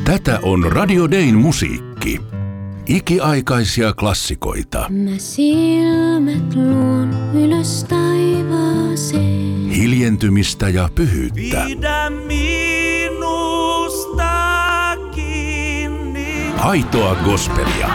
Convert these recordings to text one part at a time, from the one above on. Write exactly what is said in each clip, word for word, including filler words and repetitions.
Tätä on Radio Dayn musiikki. Ikiaikaisia klassikoita. Mä silmät luon ylös taivaaseen. Hiljentymistä ja pyhyyttä. Pidä minusta kiinni. Aitoa gospelia.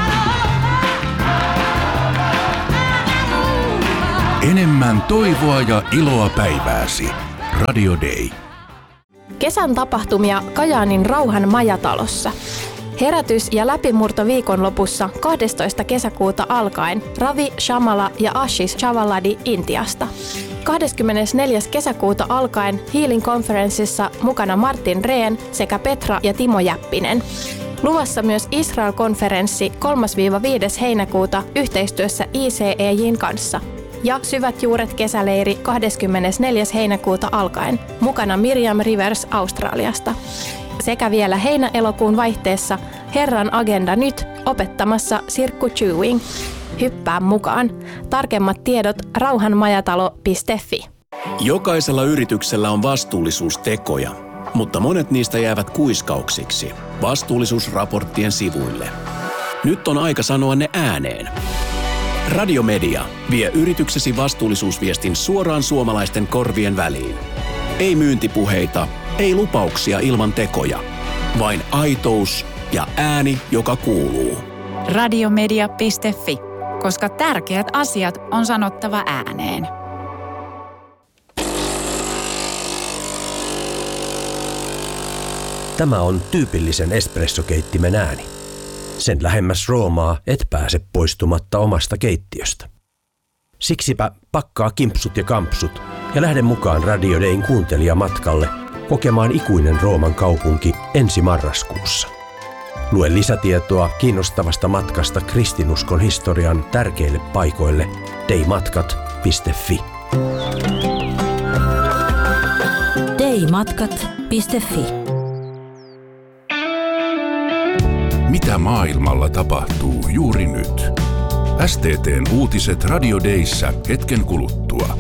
Enemmän toivoa ja iloa päivääsi. Radio Day. Kesän tapahtumia Kajaanin Rauhan majatalossa. Herätys- ja läpimurto viikonlopussa kahdestoista kesäkuuta alkaen Ravi Shamala ja Ashish Chavaladi Intiasta. kahdeskymmenesneljäs kesäkuuta alkaen Healing Conferenceissa mukana Martin Rehn sekä Petra ja Timo Jäppinen. Luvassa myös Israel-konferenssi kolmas–viides heinäkuuta yhteistyössä I C E J:n kanssa. Ja Syvät juuret kesäleiri kahdeskymmenesneljäs heinäkuuta alkaen, mukana Miriam Rivers Australiasta. Sekä vielä heinä-elokuun vaihteessa Herran agenda nyt opettamassa Sirkku Chewing. Hyppää mukaan. Tarkemmat tiedot rauhanmajatalo piste fi. Jokaisella yrityksellä on vastuullisuustekoja, mutta monet niistä jäävät kuiskauksiksi vastuullisuusraporttien sivuille. Nyt on aika sanoa ne ääneen. Radiomedia vie yrityksesi vastuullisuusviestin suoraan suomalaisten korvien väliin. Ei myyntipuheita, ei lupauksia ilman tekoja, vain aitous ja ääni, joka kuuluu. Radiomedia piste fi, koska tärkeät asiat on sanottava ääneen. Tämä on tyypillisen espressokeittimen ääni. Sen lähemmäs Roomaa et pääse poistumatta omasta keittiöstä. Siksipä pakkaa kimpsut ja kampsut ja lähde mukaan Radio Dayn kuuntelijamatkalle kokemaan ikuinen Rooman kaupunki ensi marraskuussa. Lue lisätietoa kiinnostavasta matkasta kristinuskon historian tärkeille paikoille daymatkat piste fi. daymatkat piste fi. Mitä maailmalla tapahtuu juuri nyt? S T T:n uutiset Radio Dayssä hetken kuluttua.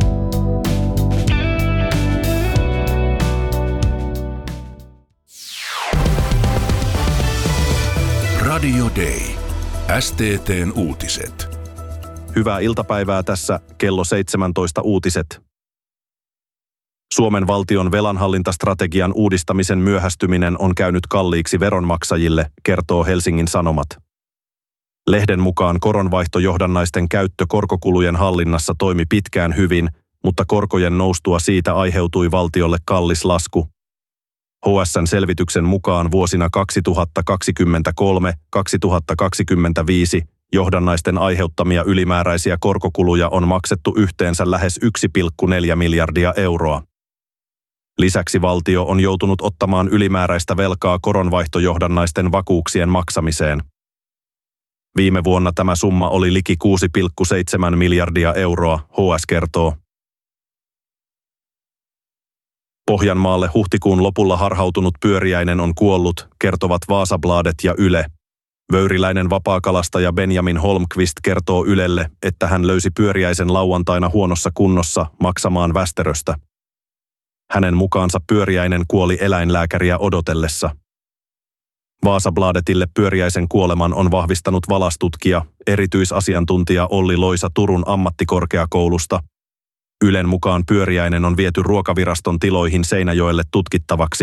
Radio Day. S T T:n uutiset. Hyvää iltapäivää, tässä kello seitsemäntoista uutiset. Suomen valtion velanhallintastrategian uudistamisen myöhästyminen on käynyt kalliiksi veronmaksajille, kertoo Helsingin Sanomat. Lehden mukaan koronvaihtojohdannaisten käyttö korkokulujen hallinnassa toimi pitkään hyvin, mutta korkojen noustua siitä aiheutui valtiolle kallis lasku. H S:n selvityksen mukaan vuosina kaksituhattakaksikymmentäkolme kaksituhattakaksikymmentäviisi johdannaisten aiheuttamia ylimääräisiä korkokuluja on maksettu yhteensä lähes yksi pilkku neljä miljardia euroa. Lisäksi valtio on joutunut ottamaan ylimääräistä velkaa koronvaihtojohdannaisten vakuuksien maksamiseen. Viime vuonna tämä summa oli liki kuusi pilkku seitsemän miljardia euroa, H S kertoo. Pohjanmaalle huhtikuun lopulla harhautunut pyöriäinen on kuollut, kertovat Vasabladet ja Yle. Vöyriläinen vapaakalastaja Benjamin Holmqvist kertoo Ylelle, että hän löysi pyöriäisen lauantaina huonossa kunnossa maksamaan västeröstä. Hänen mukaansa pyöriäinen kuoli eläinlääkäriä odotellessa. Vasabladetille pyöriäisen kuoleman on vahvistanut valastutkija, erityisasiantuntija Olli Loisa Turun ammattikorkeakoulusta. Ylen mukaan pyöriäinen on viety Ruokaviraston tiloihin Seinäjoelle tutkittavaksi.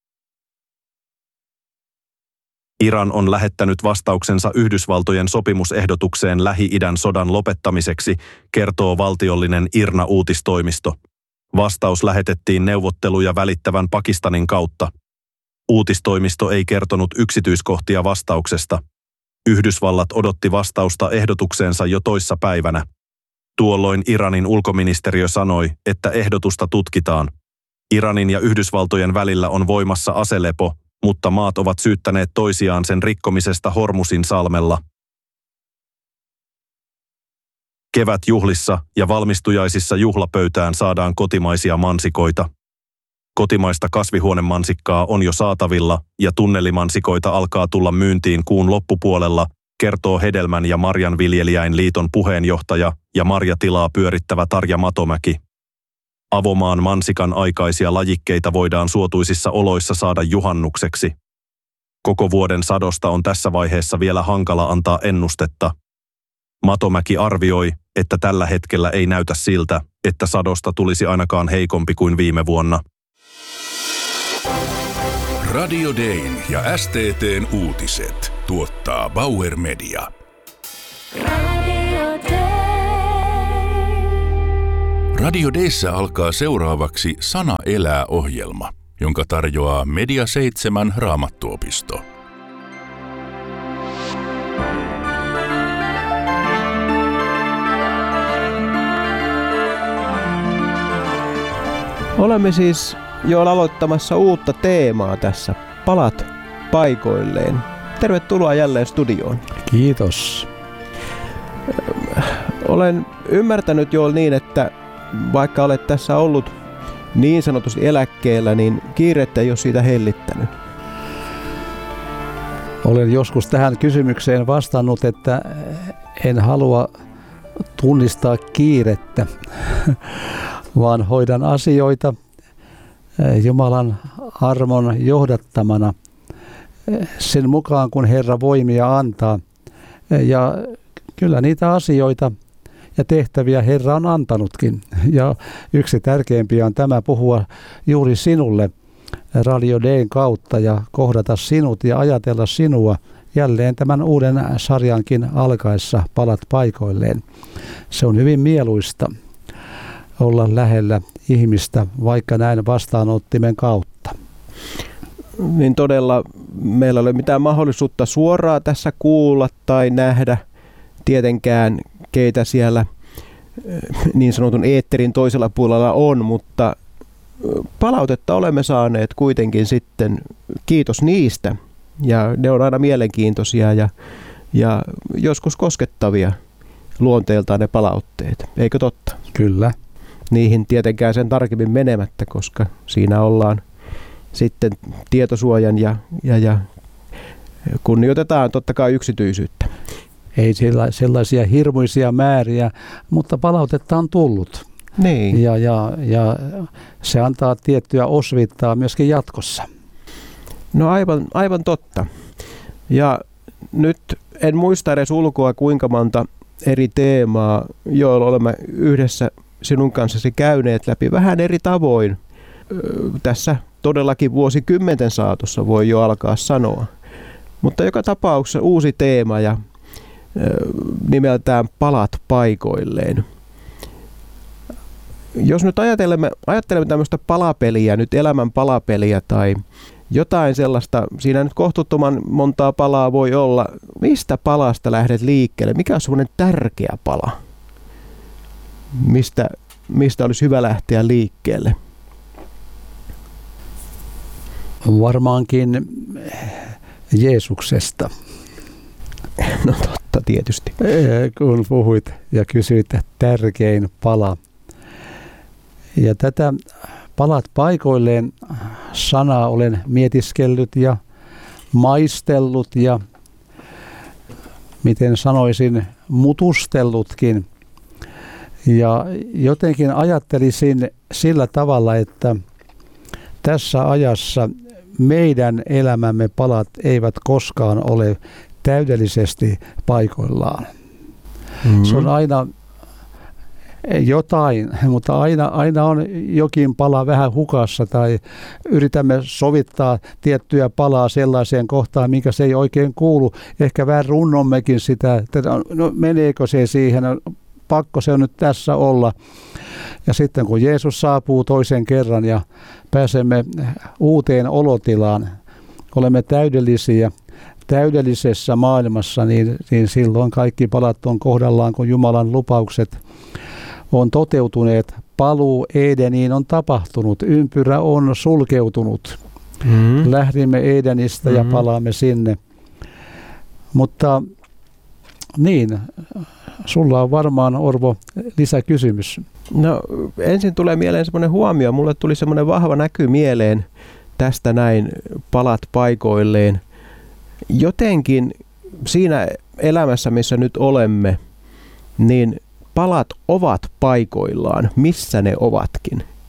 Iran on lähettänyt vastauksensa Yhdysvaltojen sopimusehdotukseen Lähi-idän sodan lopettamiseksi, kertoo valtiollinen I R N A-uutistoimisto. Vastaus lähetettiin neuvotteluja välittävän Pakistanin kautta. Uutistoimisto ei kertonut yksityiskohtia vastauksesta. Yhdysvallat odotti vastausta ehdotukseensa jo toissa päivänä. Tuolloin Iranin ulkoministeriö sanoi, että ehdotusta tutkitaan. Iranin ja Yhdysvaltojen välillä on voimassa aselepo, mutta maat ovat syyttäneet toisiaan sen rikkomisesta Hormusin salmella. Kevätjuhlissa ja valmistujaisissa juhlapöytään saadaan kotimaisia mansikoita. Kotimaista kasvihuonemansikkaa on jo saatavilla ja tunnelimansikoita alkaa tulla myyntiin kuun loppupuolella, kertoo Hedelmän ja Marjanviljelijäin liiton puheenjohtaja ja marjatilaa pyörittävä Tarja Matomäki. Avomaan mansikan aikaisia lajikkeita voidaan suotuisissa oloissa saada juhannukseksi. Koko vuoden sadosta on tässä vaiheessa vielä hankala antaa ennustetta. Matomäki arvioi, että tällä hetkellä ei näytä siltä, että sadosta tulisi ainakaan heikompi kuin viime vuonna. Radio Dayn ja S T T:n uutiset tuottaa Bauer Media. Radio Day. Radio Dayssä alkaa seuraavaksi Sana elää -ohjelma, jonka tarjoaa Media seitsemän Raamattuopisto. Olemme siis jo aloittamassa uutta teemaa tässä. Palat paikoilleen. Tervetuloa jälleen studioon. Kiitos. Olen ymmärtänyt jo niin, että vaikka olet tässä ollut niin sanotusti eläkkeellä, niin kiirettä ei ole siitä hellittänyt. Olen joskus tähän kysymykseen vastannut, että en halua tunnistaa kiirettä, vaan hoidan asioita Jumalan armon johdattamana sen mukaan, kun Herra voimia antaa. Ja kyllä niitä asioita ja tehtäviä Herra on antanutkin. Ja yksi tärkeimpiä on tämä puhua juuri sinulle Radio Dayn kautta ja kohdata sinut ja ajatella sinua jälleen tämän uuden sarjankin alkaessa Palat paikoilleen. Se on hyvin mieluista olla lähellä ihmistä, vaikka näin vastaanottimen kautta. Niin todella meillä ei ole mitään mahdollisuutta suoraan tässä kuulla tai nähdä tietenkään, keitä siellä niin sanotun eetterin toisella puolella on, mutta palautetta olemme saaneet kuitenkin sitten, kiitos niistä. Ja ne on aina mielenkiintoisia ja, ja joskus koskettavia luonteeltaan ne palautteet, eikö totta? Kyllä. Niihin tietenkään sen tarkemmin menemättä, koska siinä ollaan sitten tietosuojan ja, ja, ja kunnioitetaan totta kai yksityisyyttä. Ei sellaisia hirmuisia määriä, mutta palautetta on tullut. Niin. Ja, ja, ja se antaa tiettyä osviittaa myöskin jatkossa. No aivan, aivan totta. Ja nyt en muista edes ulkoa kuinka monta eri teemaa, joilla olemme yhdessä sinun kanssasi käyneet läpi vähän eri tavoin. Tässä todellakin vuosikymmenten saatossa voi jo alkaa sanoa. Mutta joka tapauksessa uusi teema ja nimeltään Palat paikoilleen. Jos nyt ajattelemme, ajattelemme tämmöistä palapeliä, nyt elämän palapeliä tai jotain sellaista, siinä nyt kohtuuttoman montaa palaa voi olla. Mistä palasta lähdet liikkeelle? Mikä on semmoinen tärkeä pala? Mistä, mistä olisi hyvä lähteä liikkeelle? Varmaankin Jeesuksesta. No totta, tietysti. Kun puhuit ja kysyit tärkein pala. Ja tätä Palat paikoilleen sanaa olen mietiskellyt ja maistellut ja miten sanoisin mutustellutkin. Ja jotenkin ajattelisin sillä tavalla, että tässä ajassa meidän elämämme palat eivät koskaan ole täydellisesti paikoillaan. Mm-hmm. Se on aina jotain, mutta aina, aina on jokin pala vähän hukassa tai yritämme sovittaa tiettyjä palaa sellaiseen kohtaan, minkä se ei oikein kuulu. Ehkä vähän runnommekin sitä, että no, meneekö se siihen, pakko se on nyt tässä olla. Ja sitten kun Jeesus saapuu toisen kerran ja pääsemme uuteen olotilaan, olemme täydellisiä, täydellisessä maailmassa, niin, niin silloin kaikki palat on kohdallaan, kun Jumalan lupaukset on toteutuneet. Paluu Edeniin on tapahtunut, ympyrä on sulkeutunut. Mm-hmm. Lähdimme Edenistä mm-hmm. ja palaamme sinne. Mutta niin, sulla on varmaan, Orvo, lisäkysymys. No ensin tulee mieleen semmoinen huomio. Mulle tuli semmoinen vahva näky mieleen tästä näin palat paikoilleen. Jotenkin siinä elämässä, missä nyt olemme, niin palat ovat paikoillaan, missä ne ovatkin.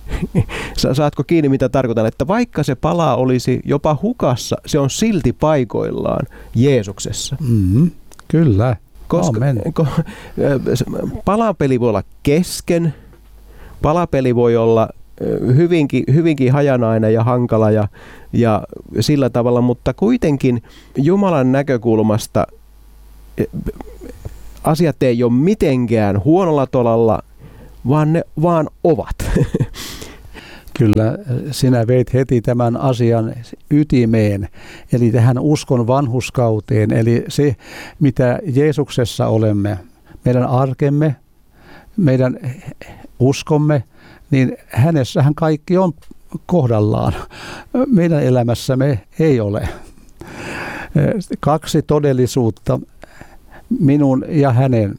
Saatko kiinni, mitä tarkoitan? Että vaikka se pala olisi jopa hukassa, se on silti paikoillaan Jeesuksessa. Mm-hmm. Kyllä. Koska ko, palapeli voi olla kesken, palapeli voi olla hyvinkin, hyvinkin hajanainen ja hankala ja, ja sillä tavalla, mutta kuitenkin Jumalan näkökulmasta asiat ei ole mitenkään huonolla tolalla, vaan ne vaan ovat. Kyllä, sinä veit heti tämän asian ytimeen, eli tähän uskon vanhurskauteen, eli se, mitä Jeesuksessa olemme, meidän arkemme, meidän uskomme, niin hänessähän kaikki on kohdallaan. Meidän elämässämme ei ole. Kaksi todellisuutta, minun ja hänen.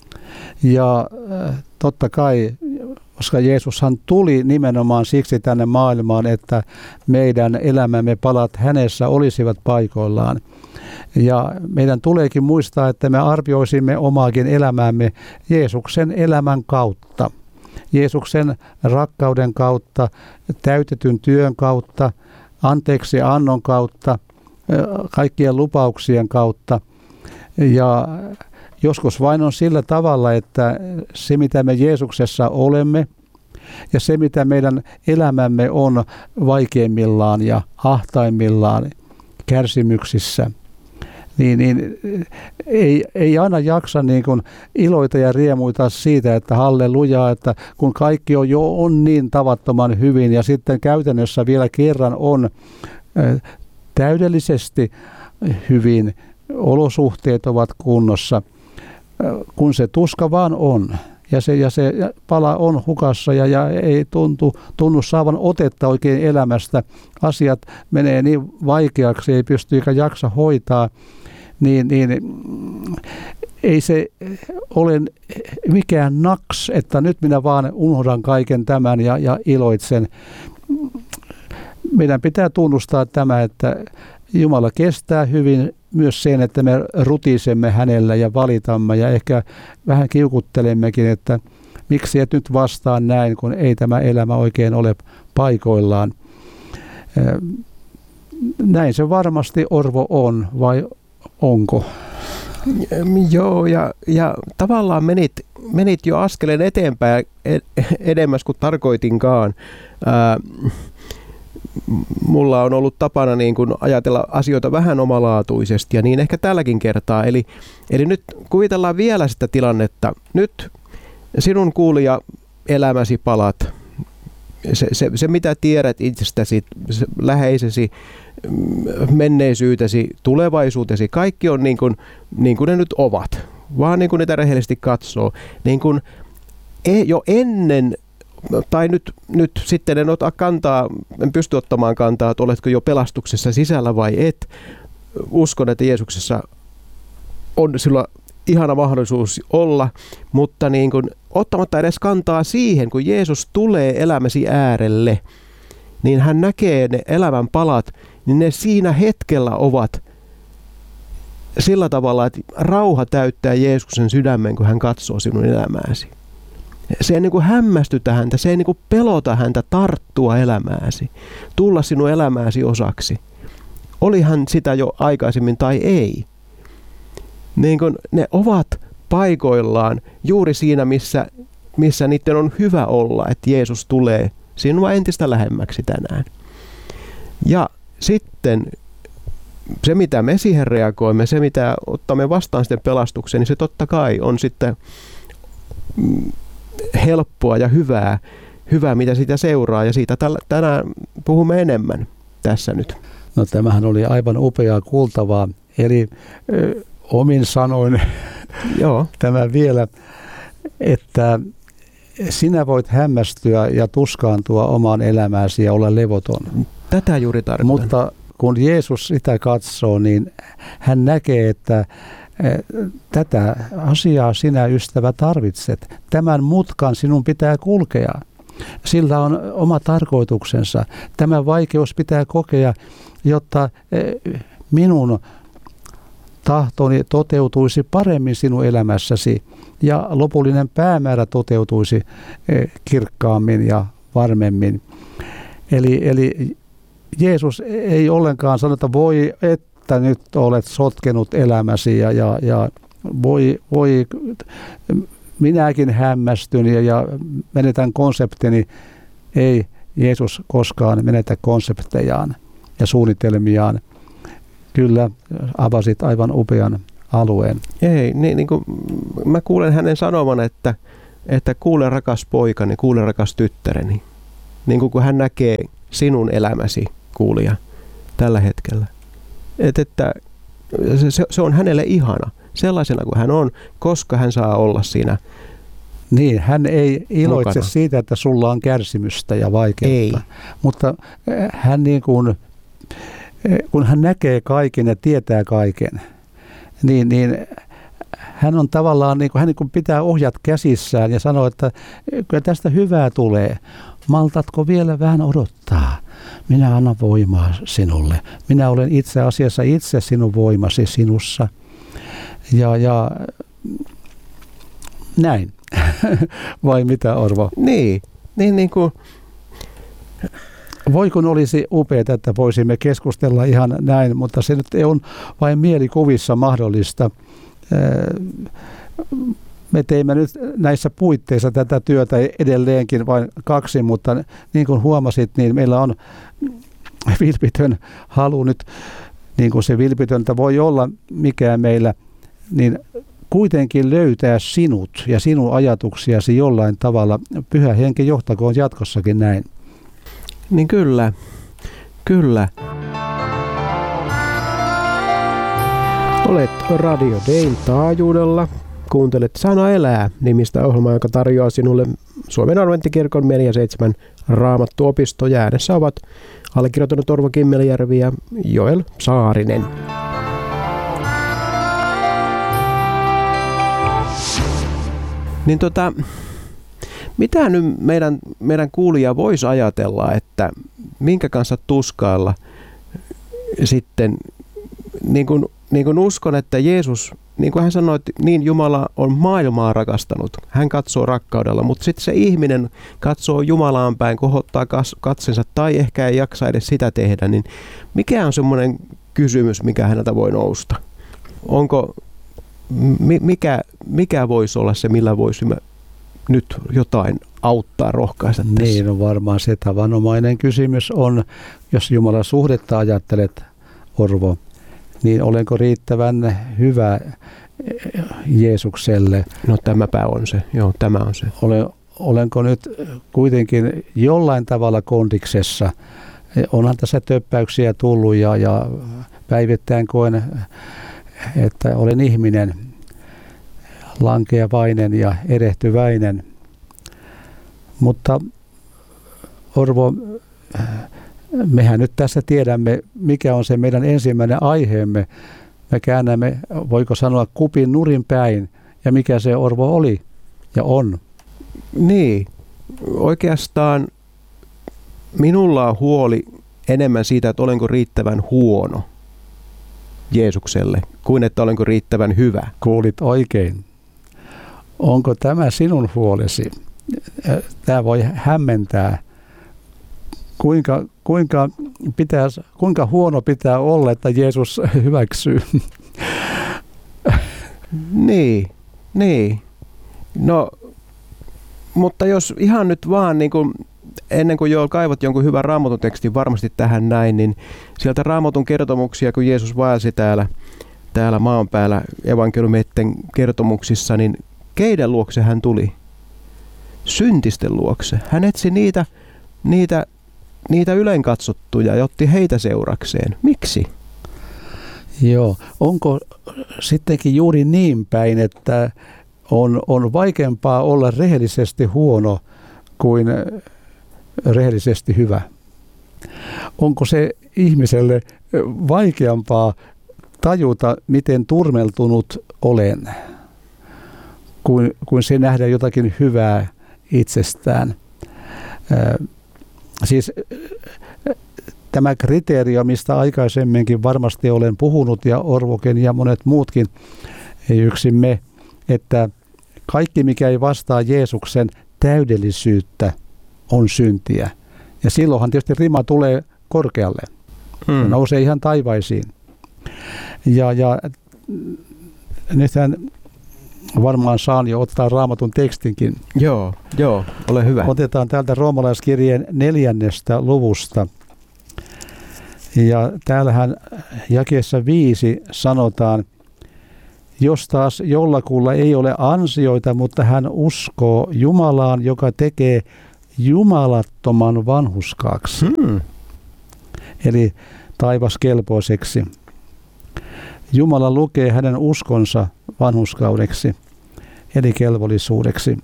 Ja totta kai, koska Jeesushan tuli nimenomaan siksi tänne maailmaan, että meidän elämämme palat hänessä olisivat paikoillaan. Ja meidän tuleekin muistaa, että me arvioisimme omaakin elämäämme Jeesuksen elämän kautta. Jeesuksen rakkauden kautta, täytetyn työn kautta, anteeksi annon kautta, kaikkien lupauksien kautta. Ja joskus vain on sillä tavalla, että se mitä me Jeesuksessa olemme ja se mitä meidän elämämme on vaikeimmillaan ja ahtaimmillaan kärsimyksissä, niin, niin ei, ei aina jaksa niin kuin iloita ja riemuita siitä, että hallelujaa, että kun kaikki on jo on niin tavattoman hyvin ja sitten käytännössä vielä kerran on täydellisesti hyvin, olosuhteet ovat kunnossa, kun se tuska vaan on ja se, ja se pala on hukassa ja, ja ei tuntu, tunnu saavan otetta oikein elämästä, asiat menee niin vaikeaksi, ei pysty eikä jaksa hoitaa, niin, niin ei se ole mikään naks, että nyt minä vaan unohdan kaiken tämän ja, ja iloitsen. Meidän pitää tunnustaa tämä, että Jumala kestää hyvin myös sen, että me rutisemme hänellä ja valitamme ja ehkä vähän kiukuttelemmekin, että miksi et nyt vastaa näin, kun ei tämä elämä oikein ole paikoillaan. Näin se varmasti, Orvo, on, vai onko? Joo, ja, ja tavallaan menit, menit jo askeleen eteenpäin edemmäs kuin tarkoitinkaan. Ää, mulla on ollut tapana niin kuin ajatella asioita vähän omalaatuisesti ja niin ehkä tälläkin kertaa. Eli, eli nyt kuvitellaan vielä sitä tilannetta. Nyt sinun kuulija elämäsi palat, se, se, se mitä tiedät itsestäsi, se läheisesi, menneisyytesi, tulevaisuutesi, kaikki on niin kuin, niin kuin ne nyt ovat, vaan niin kuin niitä rehellisesti katsoo. Niin kuin jo ennen, tai nyt, nyt sitten en ota kantaa, en pysty ottamaan kantaa, että oletko jo pelastuksessa sisällä vai et. Uskon, että Jeesuksessa on sillä ihana mahdollisuus olla, mutta niin kuin, ottamatta edes kantaa siihen, kun Jeesus tulee elämäsi äärelle, niin hän näkee ne elämän palat, niin ne siinä hetkellä ovat sillä tavalla, että rauha täyttää Jeesuksen sydämen, kun hän katsoo sinun elämääsi. Se ei niin kuin hämmästytä häntä, se ei niin kuin pelota häntä tarttua elämääsi, tulla sinun elämääsi osaksi. Oli hän sitä jo aikaisemmin tai ei. Niin kuin ne ovat paikoillaan juuri siinä, missä, missä niiden on hyvä olla, että Jeesus tulee sinua entistä lähemmäksi tänään. Ja sitten se, mitä me siihen reagoimme, se, mitä ottamme vastaan sitten pelastukseen, niin se totta kai on sitten helppoa ja hyvää, hyvää mitä siitä seuraa. Ja siitä tänään puhumme enemmän tässä nyt. No tämähän oli aivan upeaa kuultavaa. Eli ö, omin sanoin Joo. tämä vielä, että sinä voit hämmästyä ja tuskaantua omaan elämääsi ja olla levoton. Tätä juuri tarkoitan. Mutta kun Jeesus sitä katsoo, niin hän näkee, että tätä asiaa sinä, ystävä, tarvitset. Tämän mutkan sinun pitää kulkea. Sillä on oma tarkoituksensa. Tämä vaikeus pitää kokea, jotta minun tahtoni toteutuisi paremmin sinun elämässäsi ja lopullinen päämäärä toteutuisi kirkkaammin ja varmemmin. Eli, eli Jeesus ei ollenkaan sano, että voi, että nyt olet sotkenut elämäsi ja, ja, ja voi, voi, minäkin hämmästyn ja, ja menetän konseptini. Ei Jeesus koskaan menetä konseptejaan ja suunnitelmiaan. Kyllä avasit aivan upean alueen. Ei, niin, niin kuin mä kuulen hänen sanovan, että, että kuule rakas poikani, kuule rakas tyttäreni. Niin kuin kun hän näkee sinun elämäsi, kuulija, tällä hetkellä. Et, että se, se on hänelle ihana, sellaisena kuin hän on, koska hän saa olla siinä. Niin, hän ei iloitse mukana siitä, että sulla on kärsimystä ja vaikeutta. Ei. Mutta hän niin kuin, kun hän näkee kaiken ja tietää kaiken, niin, niin hän on tavallaan, niin kuin, hän niin kuin pitää ohjat käsissään ja sanoo, että kyllä tästä hyvää tulee. Maltatko vielä vähän odottaa? Minä annan voimaa sinulle. Minä olen itse asiassa itse sinun voimasi sinussa. Ja, ja näin. Vai mitä, Orvo? Niin, niin, niin kuin voi kun olisi upeaa, että voisimme keskustella ihan näin, mutta se nyt on vain mielikuvissa mahdollista. Me teimme nyt näissä puitteissa tätä työtä edelleenkin vain kaksi, mutta niin kuin huomasit, niin meillä on vilpitön halu nyt, niin kuin se vilpitöntä voi olla mikään meillä, niin kuitenkin löytää sinut ja sinun ajatuksiasi jollain tavalla. Pyhä Henki johtakoon jatkossakin näin. Niin kyllä, kyllä. Olet Radio Dayn taajuudella. Kuuntelet Sana elää -nimistä ohjelmaa, joka tarjoaa sinulle Suomen Adventtikirkon neljäkymmentäseitsemän Raamattuopisto. Ja äänessä ovat allekirjoittanut Orvo Kimmeljärvi ja Joel Saarinen. Niin tota, mitä nyt meidän, meidän kuulija voisi ajatella, että minkä kanssa tuskailla sitten, niin kuin, niin kuin uskon, että Jeesus, niin kuin hän sanoi, että niin Jumala on maailmaa rakastanut, hän katsoo rakkaudella, mutta sitten se ihminen katsoo Jumalaan päin, kohottaa katsensa tai ehkä ei jaksa edes sitä tehdä, niin mikä on semmoinen kysymys, mikä häneltä voi nousta? Onko, mikä, mikä voisi olla se, millä voisimme nyt jotain auttaa, rohkaista tässä? Niin on varmaan se tavanomainen kysymys on, jos Jumalan suhdetta ajattelet, Orvo, niin olenko riittävän hyvä Jeesukselle? No tämäpä on se, joo tämä on se. Olen, olenko nyt kuitenkin jollain tavalla kondiksessa? Onhan tässä töppäyksiä tullut ja, ja päivittäin koen, että olen ihminen, lankeavainen ja erehtyväinen. Mutta Orvo, mehän nyt tässä tiedämme, mikä on se meidän ensimmäinen aiheemme. Me käännämme, voiko sanoa, kupin nurin päin, ja mikä se, Orvo, oli ja on. Niin, oikeastaan minulla on huoli enemmän siitä, että olenko riittävän huono Jeesukselle, kuin että olenko riittävän hyvä. Kuulit oikein. Onko tämä sinun huolesi? Tämä voi hämmentää. Kuinka, kuinka, pitäisi, kuinka huono pitää olla, että Jeesus hyväksyy? Niin, niin. No, mutta jos ihan nyt vaan niin kuin, ennen kuin jo kaivat jonkun hyvän Raamatun tekstin varmasti tähän näin, niin sieltä Raamatun kertomuksia, kun Jeesus vaelsi täällä, täällä maan päällä evankeliumeiden kertomuksissa, niin keiden luokse hän tuli? Syntisten luokse. Hän etsi niitä, niitä, niitä ylenkatsottuja ja otti heitä seurakseen. Miksi? Joo. Onko sittenkin juuri niin päin, että on, on vaikeampaa olla rehellisesti huono kuin rehellisesti hyvä? Onko se ihmiselle vaikeampaa tajuta, miten turmeltunut olen, kuin, kuin se nähdä jotakin hyvää itsestään? Äh, siis tämä kriteeri, mistä aikaisemminkin varmasti olen puhunut, ja Orvoken ja monet muutkin, ei yksin me, että kaikki mikä ei vastaa Jeesuksen täydellisyyttä on syntiä. Ja silloinhan tietysti rima tulee korkealle. Hmm. Nousee ihan taivaisiin. Ja, ja nythän varmaan saan jo ottaa Raamatun tekstinkin. Joo, joo, ole hyvä. Otetaan täältä roomalaiskirjeen neljännestä luvusta. Ja täällähän jakeessa viisi sanotaan, jos taas jollakulla ei ole ansioita, mutta hän uskoo Jumalaan, joka tekee jumalattoman vanhurskaaksi. Hmm. Eli taivaskelpoiseksi. Jumala lukee hänen uskonsa vanhurskaudeksi, eli kelvollisuudeksi.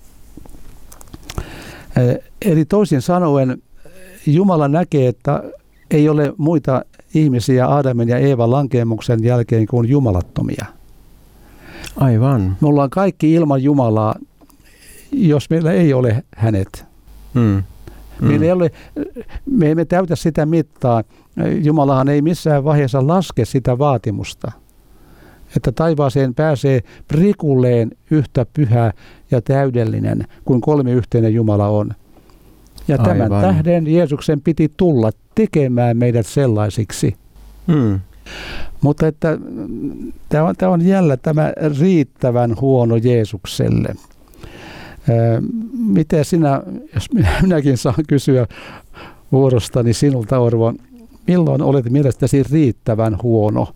Eli toisin sanoen Jumala näkee, että ei ole muita ihmisiä Aadamin ja Eevan lankeemuksen jälkeen kuin jumalattomia. Aivan. Me ollaan kaikki ilman Jumalaa, jos meillä ei ole hänet. Mm. Mm. Meillä ei ole, me emme täytä sitä mittaa. Jumalahan ei missään vaiheessa laske sitä vaatimusta, että taivaaseen pääsee prikulleen yhtä pyhä ja täydellinen kuin kolmiyhteinen Jumala on. Ja Aivan. Tämän tähden Jeesuksen piti tulla tekemään meidät sellaisiksi. Mm. Mutta että tämä on, tämä on jälleen tämä riittävän huono Jeesukselle. Miten sinä, jos minä, minäkin saan kysyä vuorostani sinulta, Orvo, milloin olet mielestäsi riittävän huono,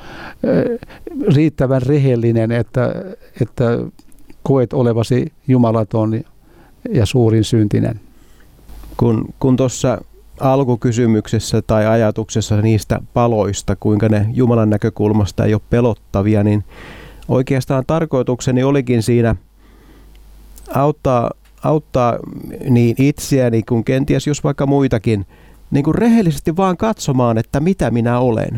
riittävän rehellinen, että, että koet olevasi jumalaton ja suurin syntinen? Kun, kun tuossa alkukysymyksessä tai ajatuksessa niistä paloista, kuinka ne Jumalan näkökulmasta ei ole pelottavia, niin oikeastaan tarkoitukseni olikin siinä auttaa, auttaa niin itseäni kuin kenties jos vaikka muitakin, niin kuin rehellisesti vaan katsomaan, että mitä minä olen.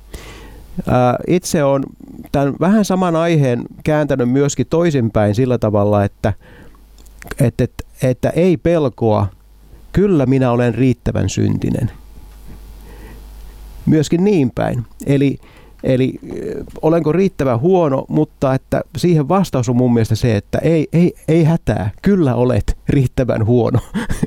Ää, itse olen tämän vähän saman aiheen kääntänyt myöskin toisinpäin sillä tavalla, että, että, että, että ei pelkoa, kyllä minä olen riittävän syntinen. Myöskin niin päin. Eli, eli olenko riittävän huono, mutta että siihen vastaus on mun mielestä se, että ei, ei, ei hätää, kyllä olet riittävän huono.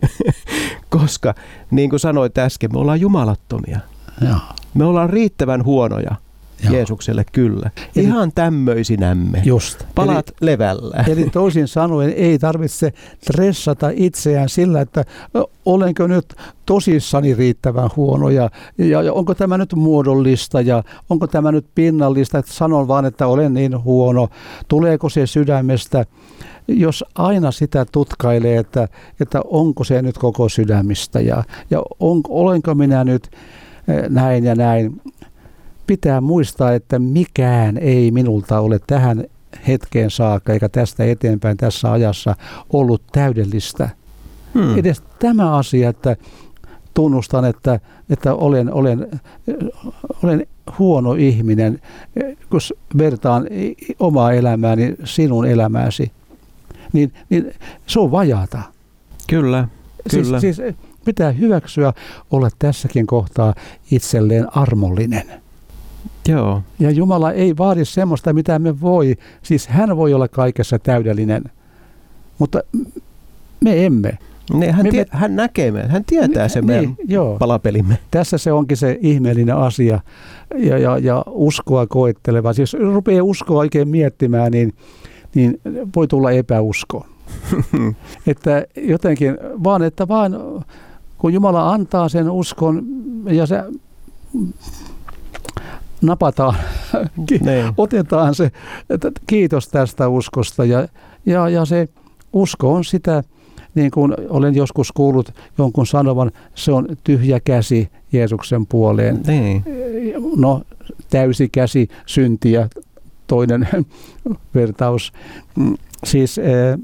Koska niin kuin sanoit äsken, me ollaan jumalattomia. Ja. Me ollaan riittävän huonoja. Joo. Jeesukselle kyllä. Eli, ihan tämmöisinämme. Just. Palat eli, levällä. Eli toisin sanoen ei tarvitse stressata itseään sillä, että olenko nyt tosissani riittävän huono ja, ja, ja onko tämä nyt muodollista ja onko tämä nyt pinnallista, että sanon vaan, että olen niin huono. Tuleeko se sydämestä? Jos aina sitä tutkailee, että, että onko se nyt koko sydämistä ja, ja on, olenko minä nyt näin ja näin. Pitää muistaa, että mikään ei minulta ole tähän hetkeen saakka eikä tästä eteenpäin tässä ajassa ollut täydellistä. Hmm. Edes tämä asia, että tunnustan, että, että olen, olen, olen huono ihminen, kun vertaan omaa elämääni sinun elämääsi, niin, niin se on vajaata. Kyllä, kyllä. Siis, siis pitää hyväksyä olla tässäkin kohtaa itselleen armollinen. Joo. Ja Jumala ei vaadi semmoista, mitä me voi. Siis hän voi olla kaikessa täydellinen, mutta me emme. Ne, hän, me, tie, hän näkee meidät, hän tietää sen niin, meidän joo. palapelimme. Tässä se onkin se ihmeellinen asia ja, ja, ja uskoa koetteleva. Siis jos rupeaa uskoa oikein miettimään, niin, niin voi tulla epäusko. Että jotenkin vaan, että vaan kun Jumala antaa sen uskon ja se napataan, otetaan se, että kiitos tästä uskosta ja, ja, ja se usko on sitä, niin kuin olen joskus kuullut jonkun sanovan, se on tyhjä käsi Jeesuksen puoleen. Niin. No täysi käsi syntiä, toinen vertaus. Siis eh,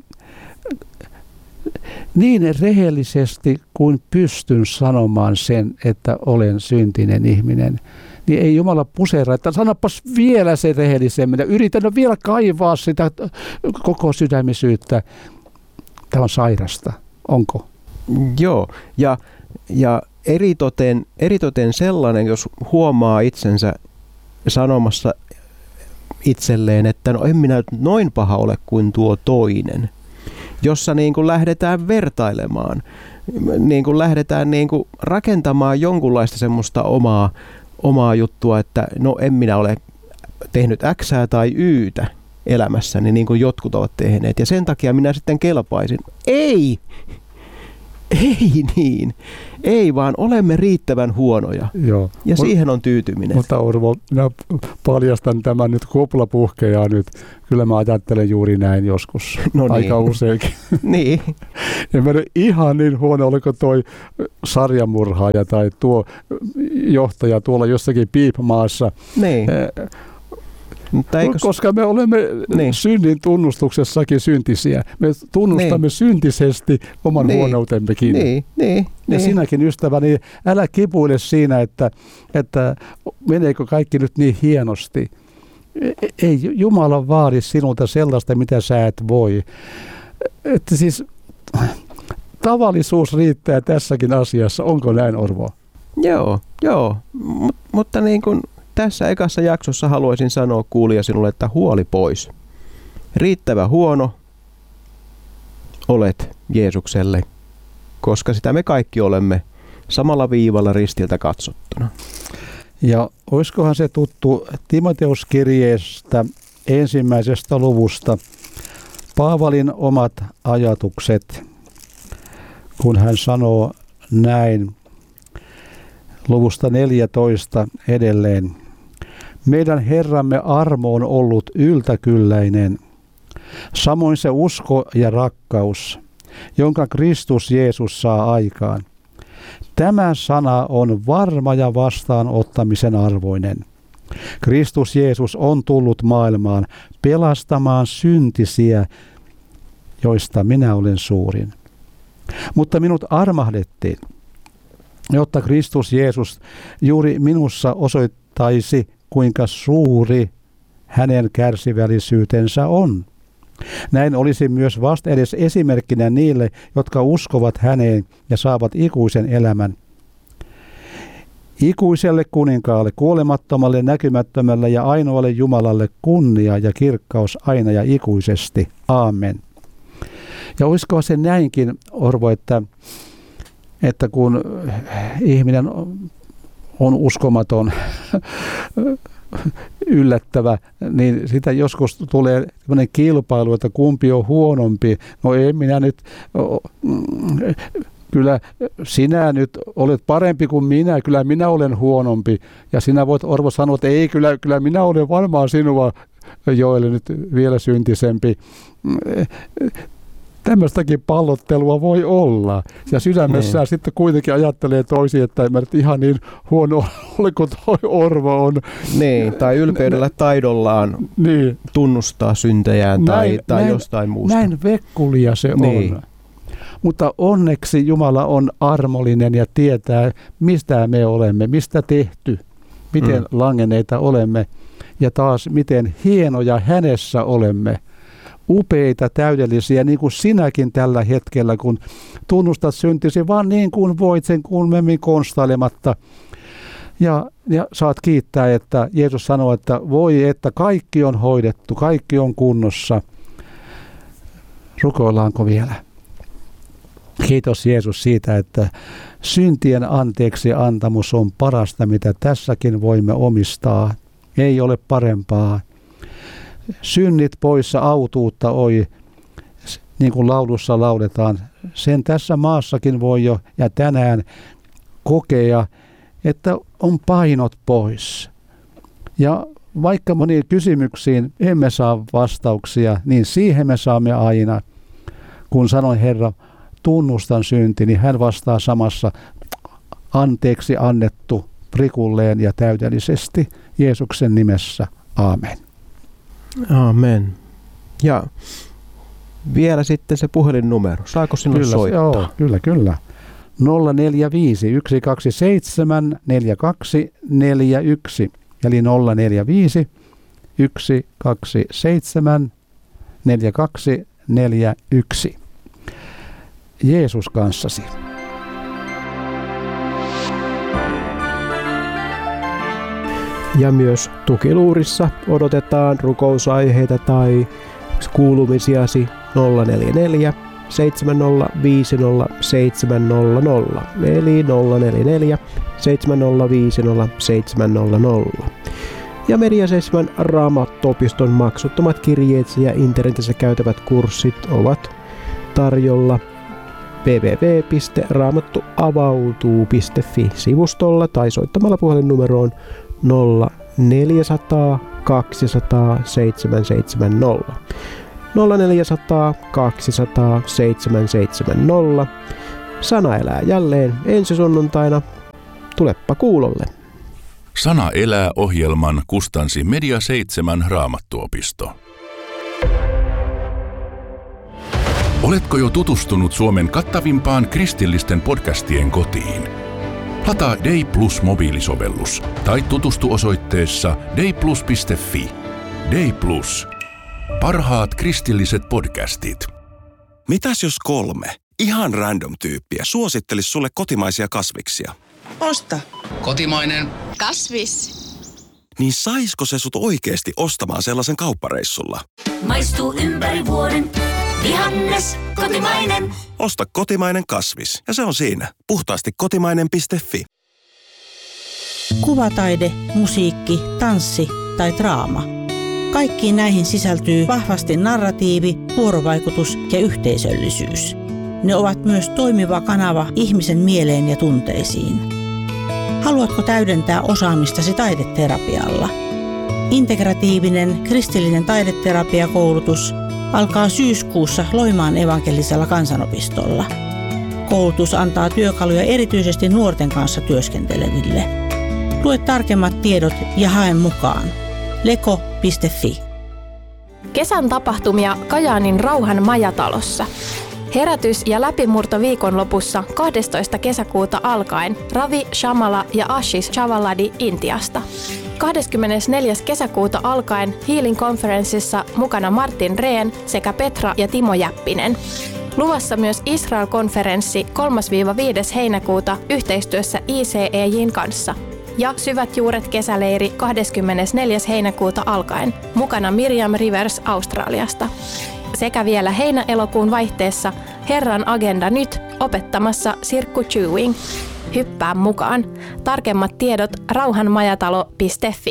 niin rehellisesti kuin pystyn sanomaan sen, että olen syntinen ihminen, niin ei Jumala puseera, että sanopas vielä se rehellisemmin ja yritän vielä kaivaa sitä koko sydämisyyttä. Tämä on sairasta. Onko? Joo, ja, ja eritoten, eritoten sellainen, jos huomaa itsensä sanomassa itselleen, että no en minä nyt noin paha ole kuin tuo toinen, jossa niin kuin lähdetään vertailemaan. niin kuin lähdetään niin kuin rakentamaan jonkunlaista semmoista omaa, omaa juttua, että no en minä ole tehnyt Xää tai Ytä elämässäni niin kuin jotkut ovat tehneet ja sen takia minä sitten kelpaisin. Ei! Ei niin. Ei, vaan olemme riittävän huonoja. Joo. Ja siihen on tyytyminen. Mutta Orvo, minä paljastan tämän nyt, kupla puhkeaa nyt. Kyllä mä ajattelen juuri näin joskus. No niin. Aika useinkin. Niin. Ja mä ihan niin huono, oliko toi sarjamurhaaja tai tuo johtaja tuolla jossakin Piipmaassa. Niin. Eh, Mutta eikö... Koska me olemme niin. synnin tunnustuksessakin syntisiä. Me tunnustamme niin. syntisesti oman niin. huonoutemmekin. Niin. Niin. Ja niin. sinäkin ystäväni, älä kipuile siinä, että, että meneekö kaikki nyt niin hienosti. Ei Jumala vaadi sinulta sellaista, mitä sä et voi. Että siis tavallisuus riittää tässäkin asiassa. Onko näin, Orvo? Joo, joo. Mut, mutta niin kuin tässä ekassa jaksossa haluaisin sanoa kuulija sinulle, että huoli pois. Riittävä huono olet Jeesukselle, koska sitä me kaikki olemme samalla viivalla ristiltä katsottuna. Ja olisikohan se tuttu Timoteuskirjeestä ensimmäisestä luvusta Paavalin omat ajatukset, kun hän sanoo näin luvusta neljätoista edelleen. Meidän Herramme armo on ollut yltäkylläinen, samoin se usko ja rakkaus, jonka Kristus Jeesus saa aikaan. Tämä sana on varma ja vastaanottamisen arvoinen. Kristus Jeesus on tullut maailmaan pelastamaan syntisiä, joista minä olen suurin. Mutta minut armahdettiin, jotta Kristus Jeesus juuri minussa osoittaisi, kuinka suuri hänen kärsivällisyytensä on. Näin olisi myös vasta edes esimerkkinä niille, jotka uskovat häneen ja saavat ikuisen elämän. Ikuiselle kuninkaalle, kuolemattomalle, näkymättömälle ja ainoalle Jumalalle kunnia ja kirkkaus aina ja ikuisesti. Aamen. Ja olisiko se näinkin, Orvo, että, että kun ihminen on uskomaton, yllättävä, niin sitä joskus tulee tämmöinen kilpailu, että kumpi on huonompi. No ei minä nyt, kyllä sinä nyt olet parempi kuin minä, kyllä minä olen huonompi. Ja sinä voit, Orvo, sanoa, että ei, kyllä, kyllä minä olen varmaan sinua, Joelle, nyt vielä syntisempi. Tämmöistäkin pallottelua voi olla. Ja sydämessään niin. sitten kuitenkin ajattelee toisiin, että en mä nyt ihan niin huono ole kuin toi Orvo on. Niin, tai ylpeydellä taidollaan niin. tunnustaa syntejään tai, näin, tai näin, jostain muusta. Näin vekkulia se niin. on. Mutta onneksi Jumala on armollinen ja tietää, mistä me olemme, mistä tehty, miten mm. langenneita olemme ja taas miten hienoja hänessä olemme. Upeita, täydellisiä, niin kuin sinäkin tällä hetkellä, kun tunnustat syntisi vaan niin kuin voit sen kummemmin konstailematta. Ja, ja saat kiittää, että Jeesus sanoo, että voi, että kaikki on hoidettu, kaikki on kunnossa. Rukoillaanko vielä? Kiitos Jeesus siitä, että syntien anteeksi antamus on parasta, mitä tässäkin voimme omistaa. Ei ole parempaa. Synnit poissa autuutta oi, niin kuin laulussa lauletaan. Sen tässä maassakin voi jo ja tänään kokea, että on painot pois. Ja vaikka moniin kysymyksiin emme saa vastauksia, niin siihen me saamme aina. Kun sanoin Herra, tunnustan synti, niin hän vastaa samassa anteeksi annettu prikulleen ja täydellisesti Jeesuksen nimessä. Aamen. Amen. Ja vielä sitten se puhelinnumero. Saako sinulle kyllä, soittaa? Joo, kyllä, kyllä. nolla neljä viisi yksi kaksi seitsemän neljä kaksi neljä yksi eli nolla neljä viisi yksi kaksi seitsemän neljä kaksi neljä yksi. Jeesus kanssasi. Ja myös tukiluurissa odotetaan rukousaiheita tai kuulumisiasi nolla neljä neljä seitsemän nolla viisi nolla seitsemän nolla nolla eli nolla neljä neljä seitsemän nolla viisi nolla seitsemän nolla nolla. Ja Media seitsemän Raamattuopiston maksuttomat kirjeet ja internetissä käytävät kurssit ovat tarjolla double-u double-u double-u piste raamattuavautuu piste fi sivustolla tai soittamalla puhelinnumeroon nolla neljä nolla nolla kaksi nolla nolla seitsemän seitsemän nolla nolla neljä nolla nolla kaksi nolla nolla seitsemän seitsemän nolla. Sana elää jälleen ensi sunnuntaina. Tuleppa kuulolle. Sana elää -ohjelman kustansi Media seitsemän Raamattuopisto. Oletko jo tutustunut Suomen kattavimpaan kristillisten podcastien kotiin? Lataa Day Plus -mobiilisovellus tai tutustu osoitteessa dayplus piste fi. Day Plus. Parhaat kristilliset podcastit. Mitäs jos kolme ihan random tyyppiä suosittelis sulle kotimaisia kasviksia? Osta. Kotimainen. Kasvis. Niin saisko se sut oikeesti ostamaan sellaisen kauppareissulla? Maistuu ympäri vuoden. Vihannes, kotimainen. Osta kotimainen kasvis ja se on siinä. Puhtaasti kotimainen piste fi. Kuvataide, musiikki, tanssi tai draama. Kaikkiin näihin sisältyy vahvasti narratiivi, vuorovaikutus ja yhteisöllisyys. Ne ovat myös toimiva kanava ihmisen mieleen ja tunteisiin. Haluatko täydentää osaamistasi taideterapialla? Integratiivinen kristillinen taideterapiakoulutus alkaa syyskuussa Loimaan evankelisella kansanopistolla. Koulutus antaa työkaluja erityisesti nuorten kanssa työskenteleville. Lue tarkemmat tiedot ja hae mukaan. leko piste fi. Kesän tapahtumia Kajaanin Rauhan majatalossa. Herätys- ja läpimurto viikonlopussa kahdestoista kesäkuuta alkaen Ravi Shamala ja Ashish Chavaladi Intiasta. kahdeskymmenesneljäs kesäkuuta alkaen Healing Conferenceissa mukana Martin Rehn sekä Petra ja Timo Jäppinen. Luvassa myös Israel-konferenssi kolmas–viides heinäkuuta yhteistyössä I C E J:n kanssa. Ja Syvät juuret kesäleiri kahdeskymmenesneljäs heinäkuuta alkaen, mukana Miriam Rivers Australiasta. Sekä vielä heinä-elokuun vaihteessa Herran agenda nyt opettamassa Sirkku Chewing. Hyppää mukaan. Tarkemmat tiedot rauhanmajatalo piste fi.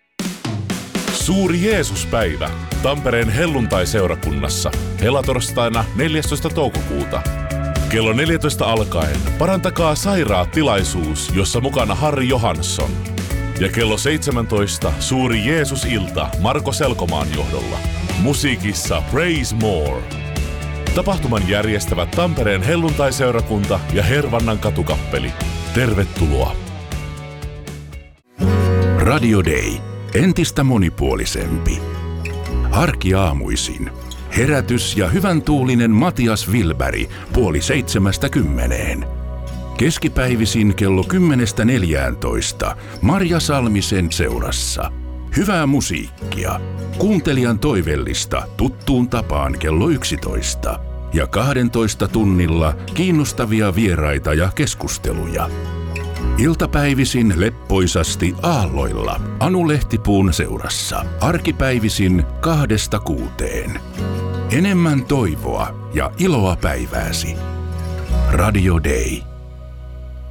Suuri Jeesuspäivä Tampereen helluntaiseurakunnassa helatorstaina neljästoista toukokuuta. Kello neljätoista alkaen Parantakaa sairaat -tilaisuus, jossa mukana Harri Johansson. Ja kello seitsemäntoista Suuri Jeesus-ilta Marko Selkomaan johdolla. Musiikissa Praise More. Tapahtuman järjestävät Tampereen helluntaiseurakunta ja Hervannan katukappeli. Tervetuloa. Radio Day. Entistä monipuolisempi. Arkiaamuisin. Herätys ja hyvän tuulinen Matias Wilberg puoli seitsemästä kymmeneen. Keskipäivisin kello kymmenestä neljääntoista Marja Salmisen seurassa. Hyvää musiikkia. Kuuntelijan toivellista tuttuun tapaan kello yksitoista. Ja kahdentoista tunnilla kiinnostavia vieraita ja keskusteluja. Iltapäivisin leppoisasti aalloilla Anu Lehtipuun seurassa. Arkipäivisin kahdesta kuuteen. Enemmän toivoa ja iloa päivääsi. Radio Day.